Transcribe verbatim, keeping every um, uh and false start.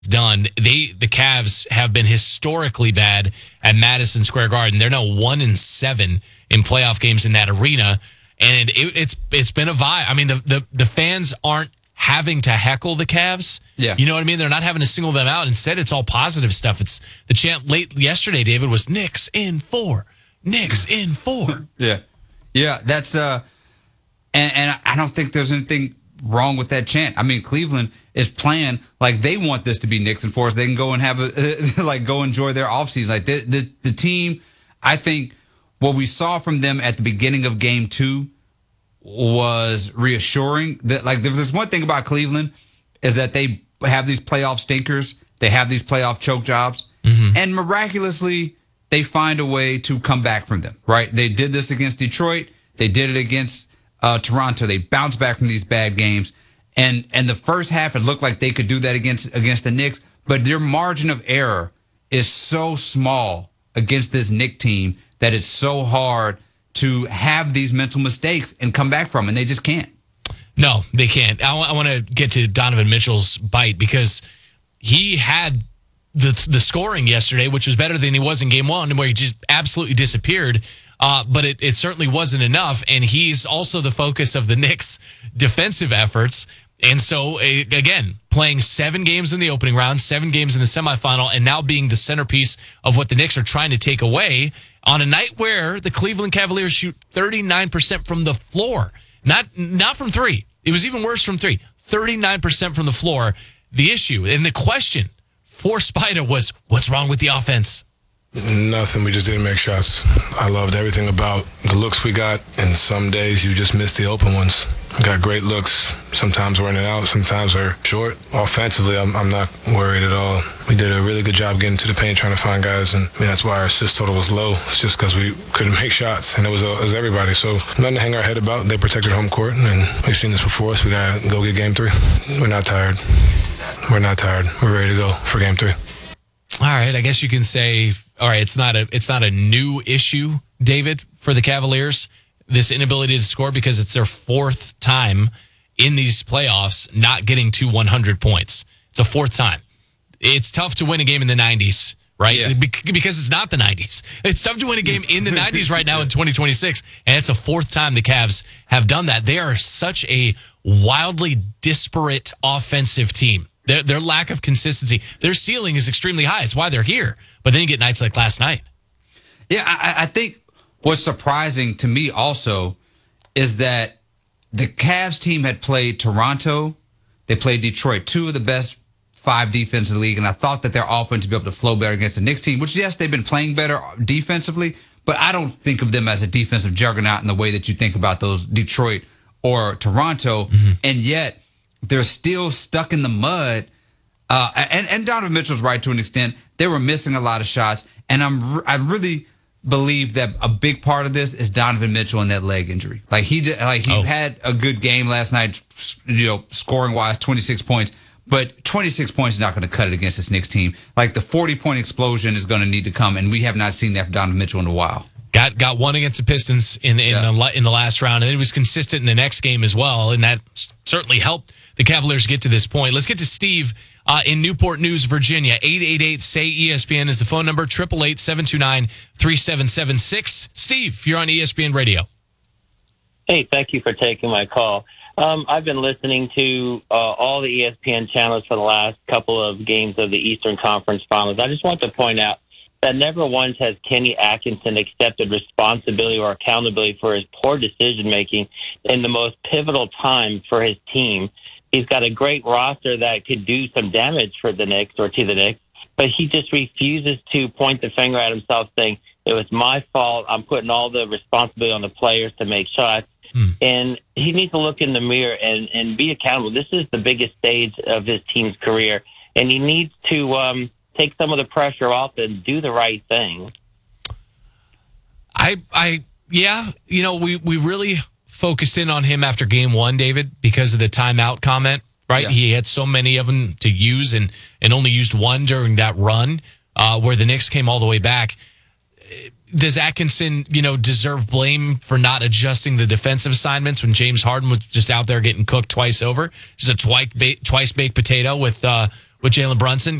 done. They the Cavs have been historically bad at Madison Square Garden. They're now one and seven in playoff games in that arena, and it, it's it's been a vibe. I mean, the, the the fans aren't having to heckle the Cavs. Yeah, you know what I mean. They're not having to single them out. Instead, it's all positive stuff. It's the chant late yesterday. David was Knicks in four, Knicks in four. yeah, yeah. That's uh, and and I don't think there's anything wrong with that chant. I mean, Cleveland is playing like they want this to be Knicks and four, so they can go and have a like go enjoy their offseason. Like the, the the team, I think what we saw from them at the beginning of game two was reassuring. That like there's one thing about Cleveland is that they have these playoff stinkers, they have these playoff choke jobs, mm-hmm. and miraculously they find a way to come back from them. Right? They did this against Detroit. They did it against Uh, Toronto. They bounced back from these bad games, and and the first half it looked like they could do that against against the Knicks, but their margin of error is so small against this Knicks team that it's so hard to have these mental mistakes and come back from, and they just can't. No, they can't. I, I want to get to Donovan Mitchell's bite because he had the the scoring yesterday, which was better than he was in game one, where he just absolutely disappeared. Uh, but it, it certainly wasn't enough, and he's also the focus of the Knicks' defensive efforts. And so, uh, again, playing seven games in the opening round, seven games in the semifinal, and now being the centerpiece of what the Knicks are trying to take away on a night where the Cleveland Cavaliers shoot thirty-nine percent from the floor. Not, not from three. It was even worse from three. thirty-nine percent from the floor. The issue and the question for Spida was, what's wrong with the offense? Nothing. We just didn't make shots. I loved everything about the looks we got, and some days you just miss the open ones. We got great looks. Sometimes we're in and out. Sometimes they're short. Offensively, I'm, I'm not worried at all. We did a really good job getting to the paint, trying to find guys, and I mean, that's why our assist total was low. It's just because we couldn't make shots, and it was, uh, it was everybody. So nothing to hang our head about. They protected home court, and we've seen this before, so we got to go get game three. We're not tired. We're not tired. We're ready to go for game three. All right, I guess you can say, all right, it's not a it's not a new issue, David, for the Cavaliers, this inability to score, because it's their fourth time in these playoffs not getting to one hundred points. It's a fourth time. It's tough to win a game in the nineties, right? Yeah. Because it's not the nineties. It's tough to win a game in the nineties right now in twenty twenty-six, and it's a fourth time the Cavs have done that. They are such a wildly disparate offensive team. Their, their lack of consistency, their ceiling is extremely high. It's why they're here. But then you get nights like last night. Yeah, I, I think what's surprising to me also is that the Cavs team had played Toronto. They played Detroit, two of the best five defenses in the league. And I thought that their offense would be able to flow better against the Knicks team, which, yes, they've been playing better defensively. But I don't think of them as a defensive juggernaut in the way that you think about those Detroit or Toronto. Mm-hmm. And yet they're still stuck in the mud. Uh, and, and Donovan Mitchell's right to an extent. They were missing a lot of shots. And I'm I really believe that a big part of this is Donovan Mitchell and that leg injury. Like he did, like he oh. had a good game last night, you know, scoring wise, twenty-six points. But twenty-six points is not going to cut it against this Knicks team. Like the forty-point explosion is going to need to come, and we have not seen that from Donovan Mitchell in a while. Got got one against the Pistons in in, yeah. the, in the last round, and it was consistent in the next game as well, and that certainly helped the Cavaliers get to this point. Let's get to Steve uh, in Newport News, Virginia. eight eight eight, S A Y, E S P N is the phone number, eight eight eight, seven two nine, three seven seven six. Steve, you're on E S P N Radio. Hey, thank you for taking my call. Um, I've been listening to uh, all the E S P N channels for the last couple of games of the Eastern Conference Finals. I just want to point out that never once has Kenny Atkinson accepted responsibility or accountability for his poor decision-making in the most pivotal time for his team. He's got a great roster that could do some damage for the Knicks or to the Knicks, but he just refuses to point the finger at himself saying, it was my fault, I'm putting all the responsibility on the players to make shots. Hmm. And he needs to look in the mirror and, and be accountable. This is the biggest stage of his team's career, and he needs to um, take some of the pressure off and do the right thing. I, I, yeah, you know, we, we really focused in on him after game one, David, because of the timeout comment, right? Yeah. He had so many of them to use and, and only used one during that run uh, where the Knicks came all the way back. Does Atkinson, you know, deserve blame for not adjusting the defensive assignments when James Harden was just out there getting cooked twice over? Just a twice baked, twice baked potato with uh, with Jalen Brunson.